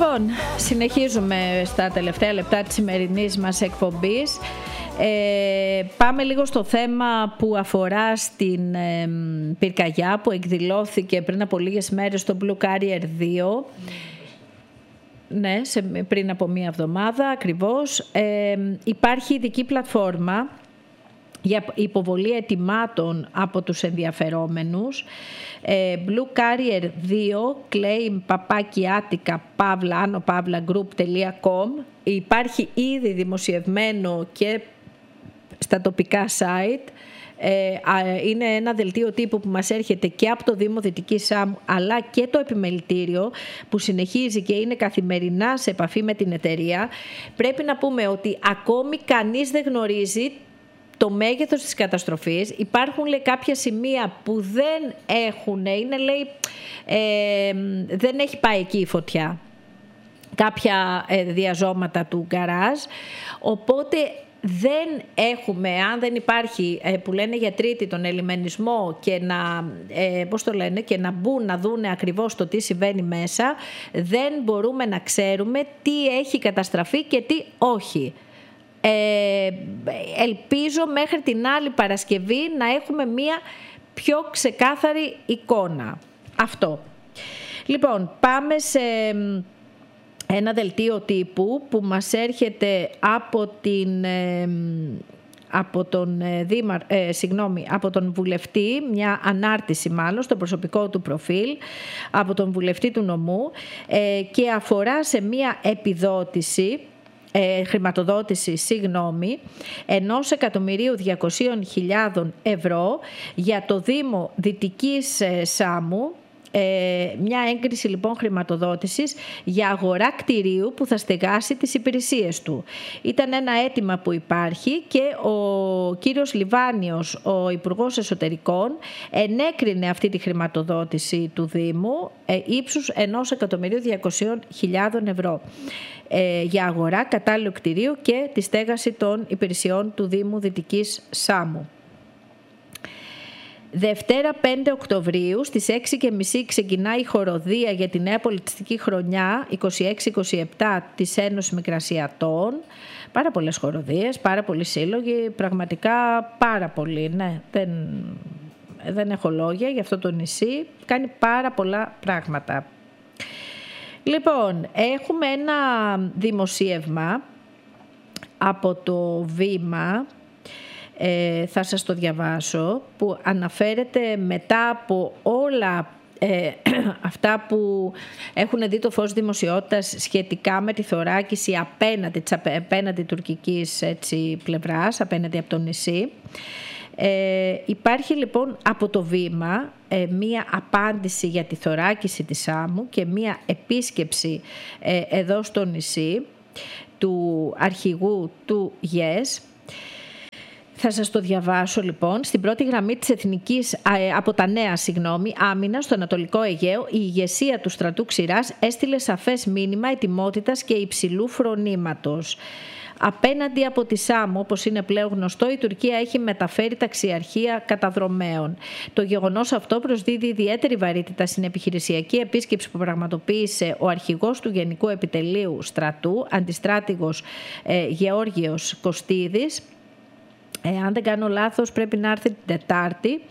Λοιπόν, συνεχίζουμε στα τελευταία λεπτά της σημερινής μας εκπομπής. Πάμε λίγο στο θέμα που αφορά στην πυρκαγιά που εκδηλώθηκε πριν από λίγες μέρες στο Blue Carrier 2. Ναι, πριν από μία εβδομάδα ακριβώς. Υπάρχει ειδική πλατφόρμα για υποβολή αιτημάτων από τους ενδιαφερόμενους. Blue Carrier 2 claim@attica.group.com. Υπάρχει ήδη δημοσιευμένο και στα τοπικά site. Είναι ένα δελτίο τύπου που μας έρχεται και από το Δήμο Δυτικής Σάμου αλλά και το επιμελητήριο που συνεχίζει και είναι καθημερινά σε επαφή με την εταιρεία. Πρέπει να πούμε ότι ακόμη κανείς δεν γνωρίζει το μέγεθος της καταστροφής. Υπάρχουν, λέει, κάποια σημεία που δεν έχουν, είναι, λέει, δεν έχει πάει εκεί η φωτιά. Κάποια διαζώματα του γκαράζ. Οπότε δεν έχουμε, αν δεν υπάρχει που λένε για τρίτη τον ελιμενισμό και να, και να μπουν να δούνε ακριβώς το τι συμβαίνει μέσα, δεν μπορούμε να ξέρουμε τι έχει καταστραφεί και τι όχι. Ελπίζω μέχρι την άλλη Παρασκευή να έχουμε μία πιο ξεκάθαρη εικόνα. Αυτό. Λοιπόν, πάμε σε ένα δελτίο τύπου που μας έρχεται από τον βουλευτή, μια ανάρτηση μάλλον στο προσωπικό του προφίλ από τον βουλευτή του νομού και αφορά σε μια επιδότηση χρηματοδότηση 1.200.000 ευρώ για το Δήμο Δυτικής Σάμου. Μια έγκριση λοιπόν χρηματοδότησης για αγορά κτηρίου που θα στεγάσει τις υπηρεσίες του. Ήταν ένα αίτημα που υπάρχει και ο κύριος Λιβάνιος, ο Υπουργός Εσωτερικών, ενέκρινε αυτή τη χρηματοδότηση του Δήμου ύψους 1.200.000 ευρώ για αγορά κατάλληλου κτηρίου και τη στέγαση των υπηρεσιών του Δήμου Δυτικής Σάμου. Δευτέρα 5 Οκτωβρίου στις 6.30 ξεκινάει η χοροδία για τη νέα πολιτιστική χρονιά 26-27 της Ένωσης Μικρασιατών. Πάρα πολλές χοροδίες, πάρα πολλοί σύλλογοι, πραγματικά πάρα πολλοί. Ναι, δεν έχω λόγια για αυτό το νησί, κάνει πάρα πολλά πράγματα. Λοιπόν, έχουμε ένα δημοσίευμα από το Βήμα, θα σας το διαβάσω, που αναφέρεται μετά από όλα αυτά που έχουν δει το φως δημοσιότητας σχετικά με τη θωράκιση απέναντι τουρκικής πλευράς, απέναντι από το νησί. Υπάρχει λοιπόν από το Βήμα μία απάντηση για τη θωράκιση της Σάμου και μία επίσκεψη εδώ στο νησί του αρχηγού του ΓΕΣ. Θα σας το διαβάσω λοιπόν. Στην πρώτη γραμμή της από τα νέα άμυνα στο Ανατολικό Αιγαίο, η ηγεσία του στρατού Ξηράς έστειλε σαφές μήνυμα ετοιμότητας και υψηλού φρονήματος. Απέναντι από τη Σάμο, όπως είναι πλέον γνωστό, η Τουρκία έχει μεταφέρει ταξιαρχία καταδρομέων. Το γεγονός αυτό προσδίδει ιδιαίτερη βαρύτητα στην επιχειρησιακή επίσκεψη που πραγματοποίησε ο αρχηγός του Γενικού Επιτελείου Στρατού, αντιστράτηγος Γεώργιος Κωστίδης. Αν δεν κάνω λάθος πρέπει να έρθει την Τετάρτη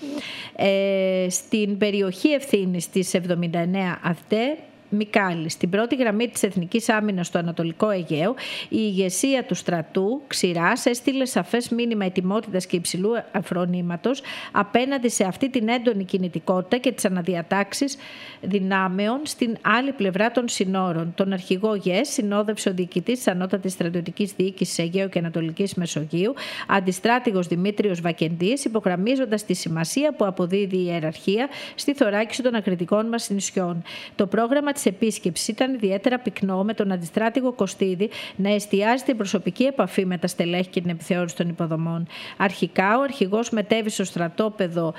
στην περιοχή ευθύνης της 79 ΑΘΤΕ Μικάλη. Στην πρώτη γραμμή της Εθνικής Άμυνας στο Ανατολικό Αιγαίο, η ηγεσία του στρατού Ξηράς έστειλε σαφές μήνυμα ετοιμότητας και υψηλού φρονήματος απέναντι σε αυτή την έντονη κινητικότητα και τις αναδιατάξεις δυνάμεων στην άλλη πλευρά των συνόρων. Τον αρχηγό ΓΕΣ συνόδευσε ο διοικητής της Ανώτατης Στρατιωτικής Διοίκησης Αιγαίου και Ανατολικής Μεσογείου, αντιστράτηγος Δημήτριος Βακεντής, υπογραμμίζοντας τη σημασία που αποδίδει η ιεραρχία στη θωράκιση των ακριτικών μας νησιών. Το πρόγραμμα της επίσκεψης ήταν ιδιαίτερα πυκνό, με τον αντιστράτηγο Κωστίδη να εστιάζει την προσωπική επαφή με τα στελέχη και την επιθεώρηση των υποδομών. Αρχικά, ο αρχηγός μετέβη στο στρατόπεδο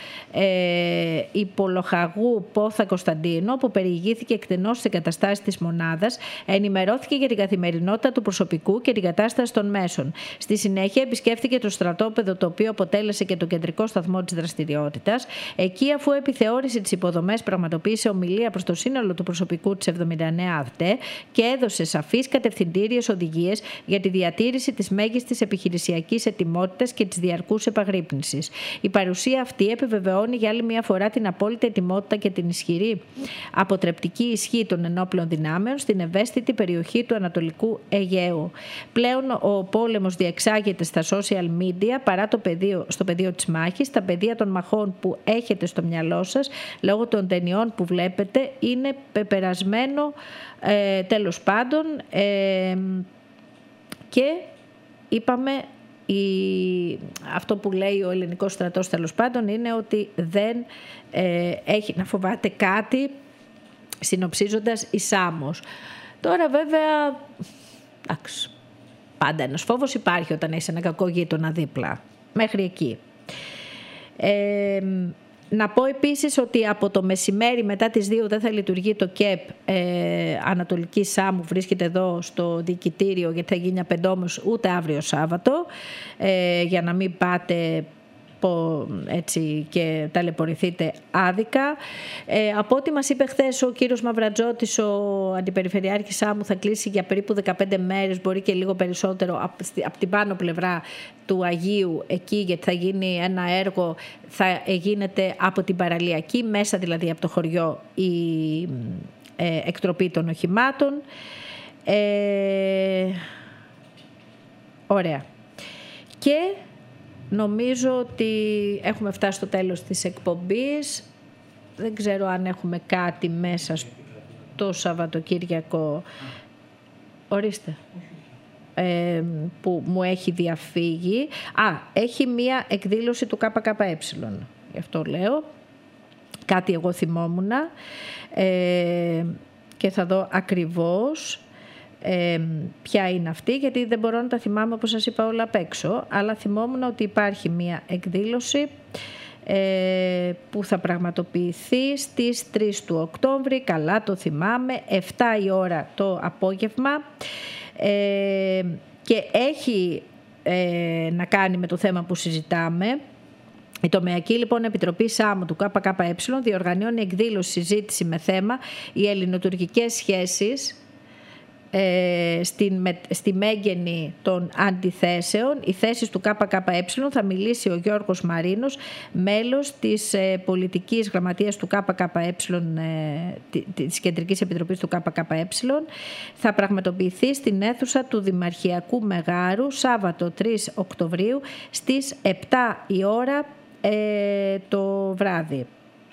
Υπολοχαγού Πόθα Κωνσταντίνο, όπου περιηγήθηκε εκτενώς στις εγκαταστάσεις της μονάδας, ενημερώθηκε για την καθημερινότητα του προσωπικού και την κατάσταση των μέσων. Στη συνέχεια, επισκέφθηκε το στρατόπεδο, το οποίο αποτέλεσε και το κεντρικό σταθμό της δραστηριότητας. Εκεί, αφού επιθεώρησε τις υποδομές, πραγματοποίησε ομιλία προς το σύνολο του προσωπικού αρχηγού της 79 ΑΔΤΕ και έδωσε σαφείς κατευθυντήριες οδηγίες για τη διατήρηση της μέγιστης επιχειρησιακής ετοιμότητας και της διαρκούς επαγρύπνησης. Η παρουσία αυτή επιβεβαιώνει για άλλη μια φορά την απόλυτη ετοιμότητα και την ισχυρή αποτρεπτική ισχύ των ενόπλων δυνάμεων στην ευαίσθητη περιοχή του Ανατολικού Αιγαίου. Πλέον ο πόλεμος διεξάγεται στα social media παρά στο πεδίο της μάχης. Τα πεδία των μαχών που έχετε στο μυαλό σας λόγω των ταινιών που βλέπετε είναι πεπερασμένο τέλος πάντων, και είπαμε αυτό που λέει ο ελληνικός στρατός τέλος πάντων είναι ότι δεν έχει να φοβάται κάτι, συνοψίζοντας η Σάμος. Τώρα βέβαια, εντάξει, πάντα ένας φόβος υπάρχει όταν έχεις ένα κακό γείτονα δίπλα. Μέχρι εκεί. Να πω επίσης ότι από το μεσημέρι μετά τις 2 δεν θα λειτουργεί το ΚΕΠ Ανατολική Σάμου, βρίσκεται εδώ στο διοικητήριο γιατί θα γίνει απεντόμως ούτε αύριο Σάββατο, για να μην πάτε έτσι και ταλαιπωρηθείτε άδικα. Από ό,τι μας είπε χθες ο κύριος Μαυρατζώτης, ο αντιπεριφερειάρχης Σάμου, θα κλείσει για περίπου 15 μέρες, μπορεί και λίγο περισσότερο, από την πάνω πλευρά του Αγίου εκεί, γιατί θα γίνει ένα έργο, θα γίνεται από την παραλιακή, μέσα δηλαδή από το χωριό, η εκτροπή των οχημάτων. Ωραία. Και νομίζω ότι έχουμε φτάσει στο τέλος της εκπομπής. Δεν ξέρω αν έχουμε κάτι μέσα στο Σαββατοκύριακο. Ορίστε. Που μου έχει διαφύγει. Έχει μία εκδήλωση του ΚΚΕ. Γι' αυτό λέω. Κάτι εγώ θυμόμουνα. Και θα δω ακριβώς ποια είναι αυτή, γιατί δεν μπορώ να τα θυμάμαι όπως σας είπα όλα απ' έξω, αλλά θυμόμουν ότι υπάρχει μία εκδήλωση που θα πραγματοποιηθεί στις 3 του Οκτώβρη, καλά το θυμάμαι, 7 η ώρα το απόγευμα, και έχει να κάνει με το θέμα που συζητάμε. Η Τομεακή λοιπόν Επιτροπή Σάμου του ΚΚΕ διοργανώνει εκδήλωση συζήτηση με θέμα οι ελληνοτουρκικές σχέσεις στη μέγενη των αντιθέσεων. Οι θέσεις του ΚΚΕ θα μιλήσει ο Γιώργος Μαρίνος, μέλος της πολιτικής γραμματείας του ΚΚΕ, της Κεντρικής Επιτροπής του ΚΚΕ. Θα πραγματοποιηθεί στην αίθουσα του Δημαρχιακού Μεγάρου Σάββατο 3 Οκτωβρίου στις 7 η ώρα το βράδυ.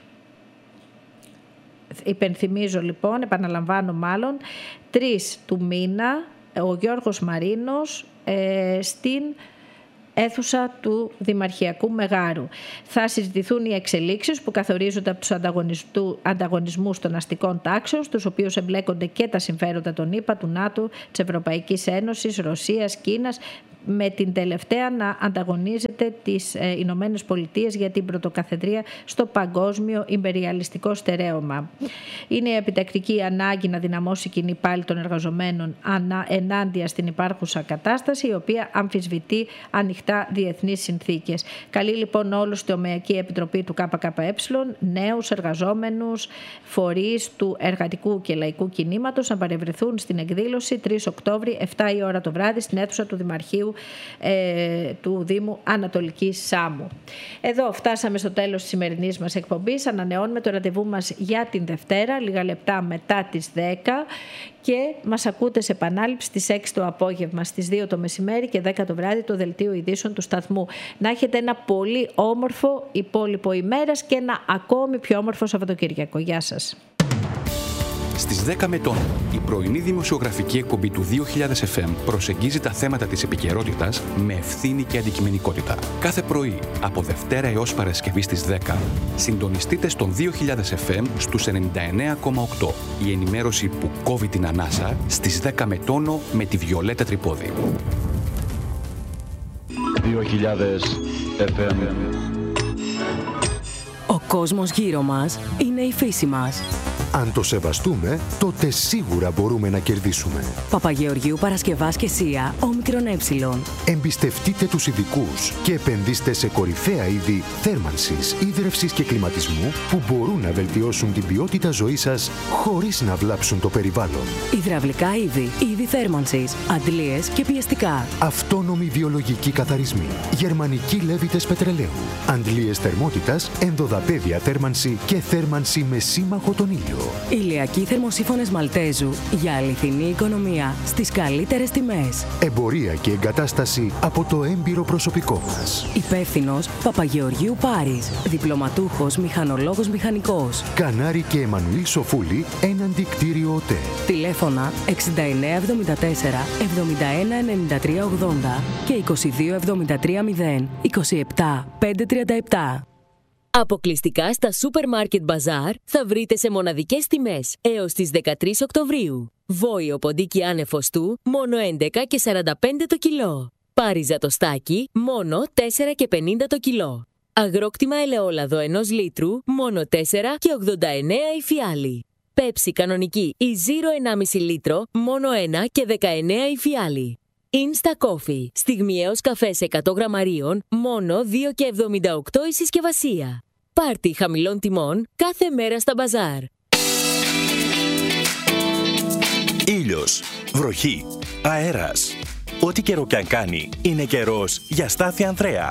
Υπενθυμίζω λοιπόν, επαναλαμβάνω μάλλον, 3 του μήνα ο Γιώργος Μαρίνος στην αίθουσα του Δημαρχιακού Μεγάρου. Θα συζητηθούν οι εξελίξεις που καθορίζονται από τους ανταγωνισμούς των αστικών τάξεων, στους οποίους εμπλέκονται και τα συμφέροντα των ΗΠΑ, του ΝΑΤΟ, της Ευρωπαϊκής Ένωσης, Ρωσίας, Κίνας, με την τελευταία να ανταγωνίζεται τις Ηνωμένες Πολιτείες για την πρωτοκαθεδρία στο παγκόσμιο ιμπεριαλιστικό στερέωμα. Είναι η επιτακτική ανάγκη να δυναμώσει η κοινή πάλη των εργαζομένων ενάντια στην υπάρχουσα κατάσταση, η οποία αμφισβητεί ανοιχτά διεθνείς συνθήκες. Καλεί λοιπόν όλους τη Τομεακή Επιτροπή του ΚΚΕ, νέους εργαζόμενους, φορείς του εργατικού και λαϊκού κινήματος να παρευρεθούν στην εκδήλωση 3 Οκτώβρη, 7 η ώρα το βράδυ, στην αίθουσα του Δημαρχείου του Δήμου Ανατολικής Σάμου. Εδώ φτάσαμε στο τέλος της σημερινής μας εκπομπής. Ανανεώνουμε το ραντεβού μας για την Δευτέρα, λίγα λεπτά μετά τις 10, και μας ακούτε σε επανάληψη στις 6 το απόγευμα, στις 2 το μεσημέρι και 10 το βράδυ το δελτίο ειδήσεων του σταθμού. Να έχετε ένα πολύ όμορφο υπόλοιπο ημέρας και ένα ακόμη πιο όμορφο Σαββατοκύριακο. Γεια σας. Στις 10 Μετών, η πρωινή δημοσιογραφική εκπομπή του 2000 FM προσεγγίζει τα θέματα της επικαιρότητας με ευθύνη και αντικειμενικότητα. Κάθε πρωί, από Δευτέρα έως Παρασκευή στις 10, συντονιστείτε στον 2000 FM στους 99,8. Η ενημέρωση που κόβει την ανάσα στις 10 Μετώνο με τη Βιολέτα Τρυπόδη. 2000 FM. Ο κόσμος γύρω μας είναι η φύση μας. Αν το σεβαστούμε, τότε σίγουρα μπορούμε να κερδίσουμε. Παπαγεωργίου Παρασκευάς και ΣΥΑ, όμικρον ε. Εμπιστευτείτε τους ειδικούς και επενδύστε σε κορυφαία είδη θέρμανσης, ίδρευσης και κλιματισμού που μπορούν να βελτιώσουν την ποιότητα ζωής σας χωρίς να βλάψουν το περιβάλλον. Υδραυλικά είδη θέρμανσης, αντλίες και πιεστικά. Αυτόνομοι βιολογικοί καθαρισμοί, γερμανικοί λέβητες πετρελαίου, αντλίες θερμότητας, ενδοδαπέδια θέρμανση και θέρμανση με σύμμαχο τον ήλιο. Ηλιακοί θερμοσύφωνες Μαλτέζου για αληθινή οικονομία στις καλύτερες τιμές. Εμπορία και εγκατάσταση από το έμπειρο προσωπικό μας. Υπεύθυνος Παπαγεωργίου Πάρης, διπλωματούχος μηχανολόγος μηχανικός. Κανάρη και Εμμανουήλ Σοφούλη, έναντι κτίριο ΟΤΕ. Τηλέφωνα 6974 71 93 80 και 22 73 0 27 537. Αποκλειστικά στα Supermarket Bazaar θα βρείτε σε μοναδικές τιμές έως τις 13 Οκτωβρίου. Βόηο ποντίκι άνεφος του, μόνο 11 και 45 το κιλό. Πάριζα το στάκι, μόνο 4 και 50 το κιλό. Αγρόκτημα ελαιόλαδο 1 λίτρου, μόνο 4 και 89 η φιάλη. Πέψη κανονική ή 0,1,5 λίτρο, μόνο 1 και 19 η φιάλη. Insta Coffee, στιγμιαίος καφές 100 γραμμαρίων, μόνο 2 και 78 η συσκευασία. Πάρτι χαμηλών τιμών κάθε μέρα στα μπαζάρ. Ήλιος, βροχή, αέρας. Ό,τι καιρό κι αν κάνει, είναι καιρός για Στάθη Ανδρέα.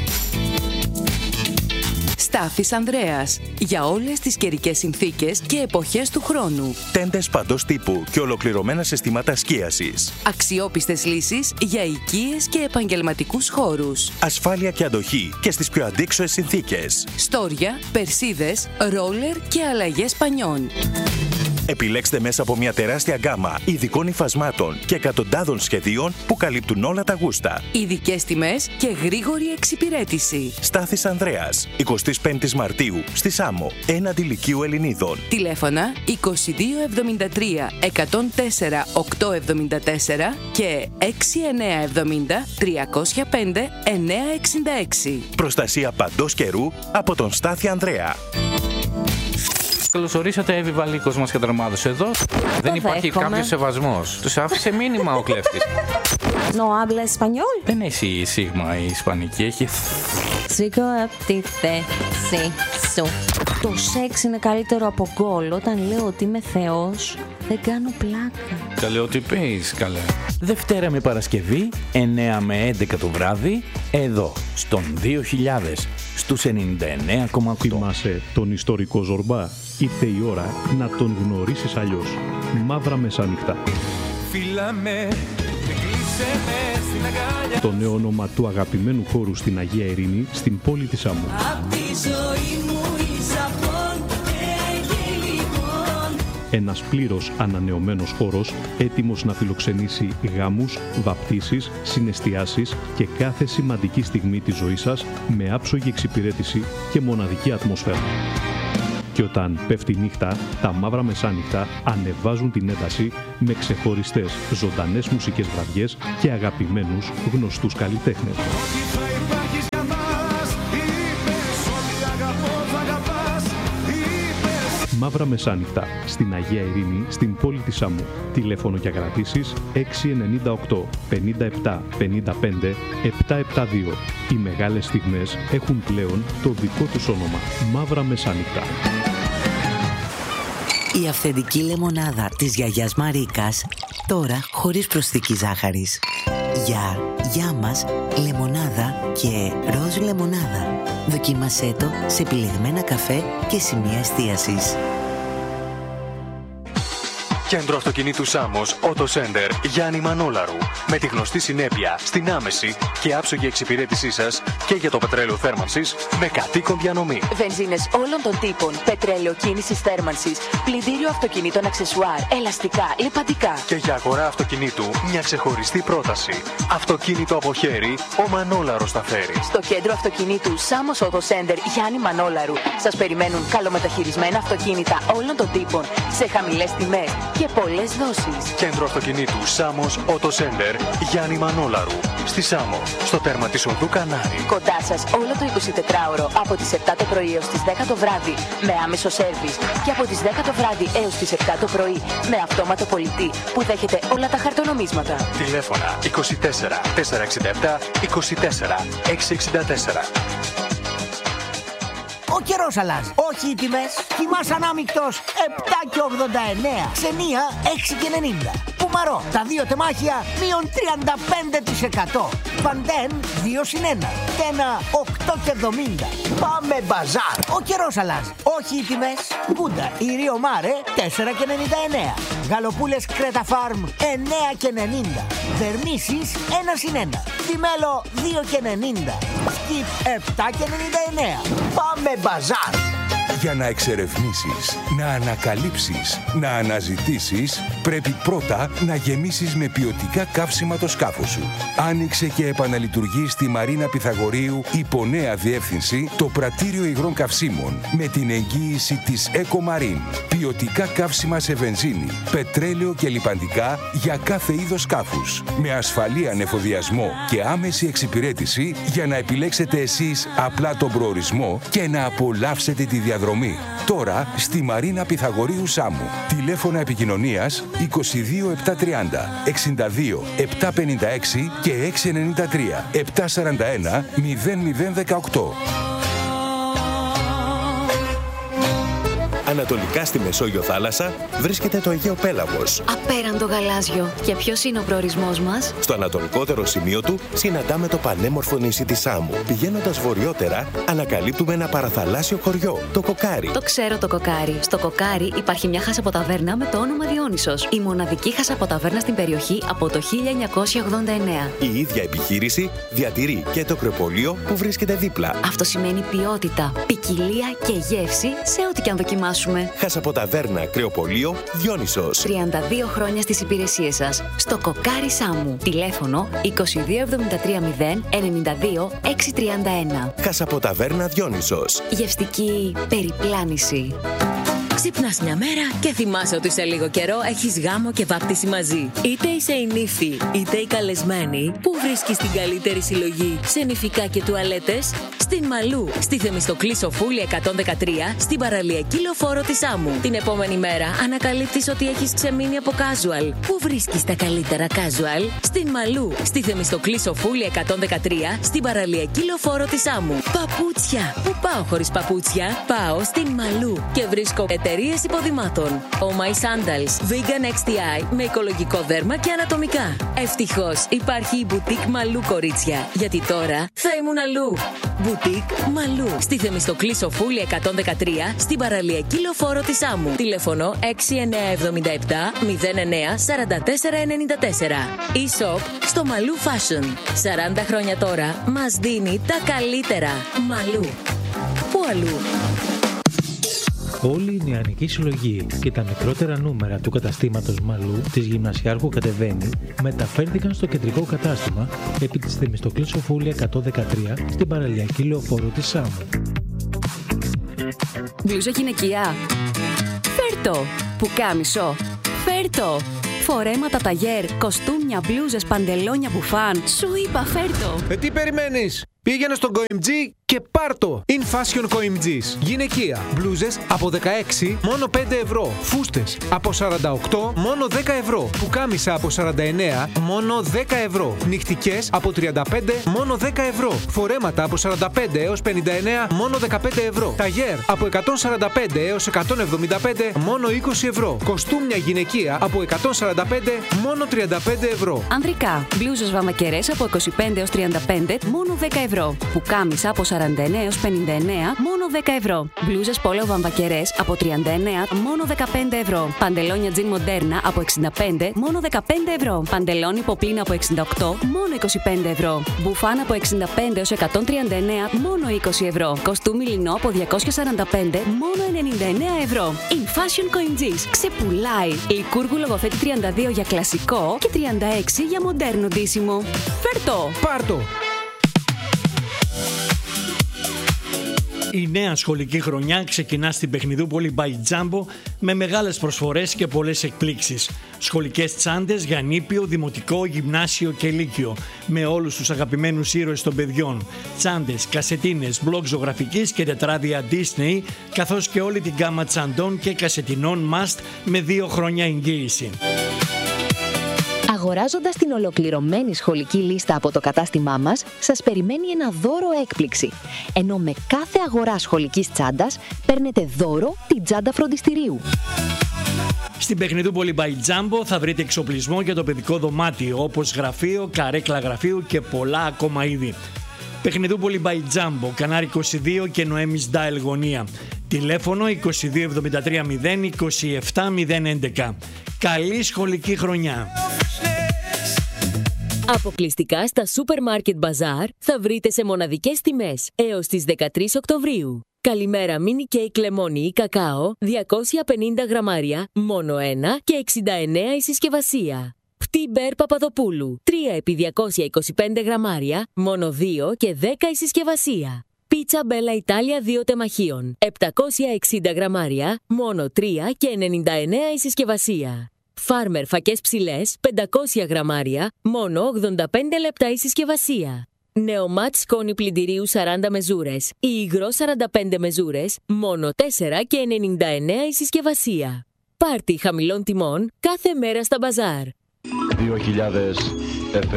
Στάθης Ανδρέας, για όλες τις καιρικές συνθήκες και εποχές του χρόνου. Τέντες παντός τύπου και ολοκληρωμένα συστήματα σκίασης. Αξιόπιστες λύσεις για οικίες και επαγγελματικούς χώρους. Ασφάλεια και αντοχή και στις πιο αντίξωες συνθήκες. Στόρια, περσίδες, ρόλερ και αλλαγές πανιών. Επιλέξτε μέσα από μια τεράστια γκάμα ειδικών υφασμάτων και εκατοντάδων σχεδίων που καλύπτουν όλα τα γούστα. Ειδικές τιμές και γρήγορη εξυπηρέτηση. Στάθης Ανδρέας, 25 Μαρτίου, στη Σάμο, έναντι Λυκείου Ελληνίδων. Τηλέφωνα 2273 104 874 και 6970 305 966. Προστασία παντός καιρού από τον Στάθη Ανδρέα. Καλώς ορίσατε, Εύη Βαλίκος μας καταρμάδωσε εδώ. Δεν υπάρχει κάποιος σεβασμός. Τους άφησε μήνυμα ο κλέφτης. No habla español. Δεν έχει σίγμα η ισπανική, έχει... Σήκω από τη θέση σου. Το σεξ είναι καλύτερο από γκολ. Όταν λέω ότι είμαι θεός, δεν κάνω πλάκα. Καλέ ότι πεις, καλέ. Δευτέρα με Παρασκευή, 9 με 11 το βράδυ, εδώ, στον 2000, στους 99,8. Θυμάσαι τον ιστορικό Ζορμπά? Ήρθε η ώρα να τον γνωρίσεις αλλιώς. Μαύρα Μεσάνυχτα. Το νέο όνομα του αγαπημένου χώρου στην Αγία Ειρήνη, στην πόλη της Σάμου. Ένας πλήρως ανανεωμένος χώρος, έτοιμος να φιλοξενήσει γάμους, βαπτίσεις, συναισθιάσεις και κάθε σημαντική στιγμή της ζωής σας με άψογη εξυπηρέτηση και μοναδική ατμόσφαιρα. Και όταν πέφτει νύχτα, τα Μαύρα Μεσάνυχτα ανεβάζουν την ένταση με ξεχωριστές ζωντανές μουσικές βραδιές και αγαπημένους γνωστούς καλλιτέχνες. Μαύρα Μεσάνυχτα, στην Αγία Ειρήνη, στην πόλη της Σάμου. Τηλέφωνο για κρατήσεις 698 57 55 772. Οι μεγάλες στιγμές έχουν πλέον το δικό τους όνομα. Μαύρα Μεσάνυχτα. Η αυθεντική λεμονάδα της γιαγιάς Μαρίκας, τώρα χωρίς προσθήκη ζάχαρης. Για μας, λεμονάδα και ροζ λεμονάδα. Δοκίμασέ το σε επιλεγμένα καφέ και σημεία εστίασης. Κέντρο αυτοκινήτου Σάμος, Auto Center, Γιάννη Μανόλαρου. Με τη γνωστή συνέπεια στην άμεση και άψογη εξυπηρέτησή σας και για το πετρέλαιο θέρμανσης με κατοίκον διανομή. Βενζίνες όλων των τύπων, πετρέλαιο κίνησης θέρμανσης, πλυντήριο αυτοκινήτων αξεσουάρ, ελαστικά, λιπαντικά. Και για αγορά αυτοκινήτου μια ξεχωριστή πρόταση. Αυτοκίνητο από χέρι, ο Μανόλαρος τα φέρει. Στο κέντρο αυτοκινήτου Σάμος Auto Center Γιάννη Μανόλαρου σας περιμένουν καλομεταχειρισμένα αυτοκίνητα όλων των τύπων σε χαμηλές τιμές και πολλές δόσεις. Κέντρο αυτοκινήτου Σάμος Auto Center Γιάννη Μανόλαρου. Στη Σάμο, στο τέρμα της οδού Κανάρη. Κοντά σας όλο το 24ωρο από τις 7 το πρωί έως τις 10 το βράδυ με άμεσο σέρβις και από τις 10 το βράδυ έως τις 7 το πρωί με αυτόματο πολιτή που δέχεται όλα τα χαρτονομίσματα. Τηλέφωνα 24 467 24 664. Ο καιρός αλλάζει. Όχι οι τιμές. Χυμάς ανάμεικτος 7 και 89. Ξενία 6 και 90. Πουμαρό. Τα δύο τεμάχια μείον 35%. Παντέν 2 συν 1. Τένα 8 και 70. Πάμε μπαζάρ. Ο καιρός αλλάζει. Όχι οι τιμές. Κούντα η Ρίο Μάρε 4 και 99. Γαλοπούλες Κρέτα Φάρμ 9 και 90. Δερμίσεις 1 συν 1. Τιμέλο 2 και 90. Σκιπ 7 και 99. Πάμε μπαζάρ. Για να εξερευνήσεις, να ανακαλύψεις, να αναζητήσεις, πρέπει πρώτα να γεμίσεις με ποιοτικά καύσιμα το σκάφος σου. Άνοιξε και επαναλειτουργεί στη Μαρίνα Πυθαγορείου υπό νέα διεύθυνση το πρατήριο υγρών καυσίμων με την εγγύηση της Ecomarine. Ποιοτικά καύσιμα σε βενζίνη, πετρέλαιο και λιπαντικά για κάθε είδος σκάφους. Με ασφαλή ανεφοδιασμό και άμεση εξυπηρέτηση για να επιλέξετε εσείς απλά τον προορισμό και να απολαύσετε τη διαδρομή. Τώρα στη Μαρίνα Πυθαγορείου Σάμου. Τηλέφωνα επικοινωνίας 22 730 62 756 και 693 741 0018. Ανατολικά στη Μεσόγειο θάλασσα βρίσκεται το Αιγαίο Πέλαγος. Απέραντο γαλάζιο. Και ποιος είναι ο προορισμός μας? Στο ανατολικότερο σημείο του συναντάμε το πανέμορφο νησί της Σάμου. Πηγαίνοντας βορειότερα, ανακαλύπτουμε ένα παραθαλάσσιο χωριό, το Κοκάρι. Το ξέρω το Κοκάρι. Στο Κοκάρι υπάρχει μια χασαποταβέρνα με το όνομα Διόνυσος. Η μοναδική χασαποταβέρνα στην περιοχή από το 1989. Η ίδια επιχείρηση διατηρεί και το κρεοπολείο που βρίσκεται δίπλα. Αυτό σημαίνει ποιότητα, ποικιλία και γεύση σε ό,τι και αν δοκιμάσουμε. Χασαποταβέρνα κρεοπολείο Διόνυσος. 32 χρόνια στις υπηρεσίες σας. Στο Κοκάρι Σάμου. Τηλέφωνο 22 73 0 92 631. Χασαποταβέρνα Διόνυσος. Γευστική περιπλάνηση. Ξυπνάς μια μέρα και θυμάσαι ότι σε λίγο καιρό έχεις γάμο και βάπτιση μαζί. Είτε είσαι η νύφη, είτε η καλεσμένη, που βρίσκεις την καλύτερη συλλογή σε νηφικά και τουαλέτες? Στην Μαλού, στη Θεμιστοκλή Σοφούλη 113, στην παραλιακή λεωφόρο της Σάμου. Την επόμενη μέρα ανακαλύπτεις ότι έχεις ξεμείνει από casual. Πού βρίσκεις τα καλύτερα casual? Στην Μαλού, στη Θεμιστοκλή Σοφούλη 113, στην παραλιακή λεωφόρο της Σάμου. Παπούτσια. Πού πάω χωρίς παπούτσια? Πάω στην Μαλού και βρίσκω εταιρείες υποδημάτων. Oh My Sandals, Vegan XTI με οικολογικό δέρμα και ανατομικά. Ευτυχώς υπάρχει η Boutique Μαλού, κορίτσια, γιατί τώρα θα ήμουν αλλού. Boutique Μαλού, στη Θεμιστοκλή Σοφούλη 113, στην παραλιακή λεωφόρο της Σάμου. Τηλέφωνο 6977 09 44 94. E-shop στο Μαλού Fashion. 40 χρόνια τώρα μας δίνει τα καλύτερα. Μαλού. Πού αλλού? Όλη η νεανική συλλογή και τα μικρότερα νούμερα του καταστήματος Μαλού της Γυμνασιάρχου Κατεβαίνει μεταφέρθηκαν στο κεντρικό κατάστημα επί της Θεμιστοκλής Σοφούλη 113 στην παραλιακή λεωφόρο της Σάμου. Μπλούζα γυναικεία. Φέρτο. Πουκάμισο. Φέρτο. Φορέματα ταγέρ, κοστούμια, μπλούζες, παντελόνια, μπουφάν. Σου είπα φέρτο. Τι περιμένεις? Πήγαινε στον COIMG και πάρτο. In Fashion COIMG's. Γυναικεία. Μπλούζες από 16 μόνο 5 ευρώ. Φούστες από 48 μόνο 10 ευρώ. Πουκάμισα από 49 μόνο 10 ευρώ. Νυχτικές από 35 μόνο 10 ευρώ. Φορέματα από 45 έως 59 μόνο 15 ευρώ. Ταγέρ από 145 έως 175 μόνο 20 ευρώ. Κοστούμια γυναικεία από 145 μόνο 35 ευρώ. Ανδρικά. Μπλούζες βαμακερές από 25 έως 35 μόνο 10 ευρώ. Πουκάμισα από 49 έως 59 μόνο 10 ευρώ. Μπλούζες πόλο βαμβακερές από 39 μόνο 15 ευρώ. Παντελόνια τζιν μοντέρνα από 65 μόνο 15 ευρώ. Παντελόνι ποπίνα από 68 μόνο 25 ευρώ. Μπουφάν από 65 έως 139 μόνο 20 ευρώ. Κοστούμι λινό από 245 μόνο 99 ευρώ. In Fashion COIMG's. Ξεπουλάει. Λικούργου Λογοθέτη 32 για κλασικό και 36 για μοντέρνο ντύσιμο. Φέρτο! Πάρτο! Η νέα σχολική χρονιά ξεκινά στην Παιχνιδούπολη by Jumbo με μεγάλες προσφορές και πολλές εκπλήξεις. Σχολικές τσάντες για νήπιο, δημοτικό, γυμνάσιο και λύκειο, με όλους τους αγαπημένους ήρωες των παιδιών. Τσάντες, κασετίνες, μπλοκ ζωγραφικής και τετράδια Disney, καθώς και όλη την γκάμα τσαντών και κασετινών Must με 2 χρόνια εγγύηση. Αγοράζοντας την ολοκληρωμένη σχολική λίστα από το κατάστημά μας, σας περιμένει ένα δώρο έκπληξη. Ενώ με κάθε αγορά σχολικής τσάντας παίρνετε δώρο την τσάντα φροντιστηρίου. Στην Παιχνιδούπολη by Jumbo θα βρείτε εξοπλισμό για το παιδικό δωμάτιο, όπως γραφείο, καρέκλα γραφείου και πολλά ακόμα είδη. Παιχνιδούπολη by Jumbo, Κανάρι 22 και Νοέμις Ντάιλ γωνία. Τηλέφωνο 2273 0 27 011. Καλή σχολική χρονιά! Αποκλειστικά στα Supermarket Bazaar θα βρείτε σε μοναδικές τιμές έως τις 13 Οκτωβρίου. Καλημέρα μίνι κέικ λεμόνι ή κακάο, 250 γραμμάρια, μόνο 1 και 69 η συσκευασία. Πτή Μπέρ Παπαδοπούλου, 3x225 γραμμάρια, μόνο 2 και 10 η συσκευασία. Πίτσα Μπέλα Ιτάλια 2 τεμαχίων, 760 γραμμάρια, μόνο 3 και 99 η συσκευασία. Φάρμερ φακές ψηλές, 500 γραμμάρια, μόνο 85 λεπτά η συσκευασία. Νεομάτ σκόνη πλυντηρίου 40 μεζούρες ή υγρό 45 μεζούρες, μόνο 4 και 99 η συσκευασία. Πάρτι χαμηλών τιμών κάθε μέρα στα μπαζάρ. 2000